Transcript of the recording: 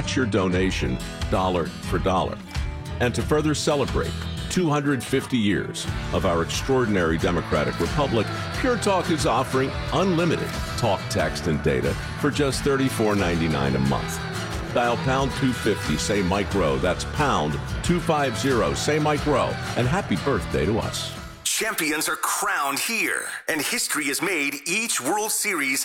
match your donation dollar for dollar. And to further celebrate 250 years of our extraordinary democratic republic, Pure Talk is offering unlimited talk, text, and data for just $34.99 a month. Dial pound 250, say Mike Rowe. That's pound 250, say Mike Rowe. And happy birthday to us. Champions are crowned here, and history is made each World Series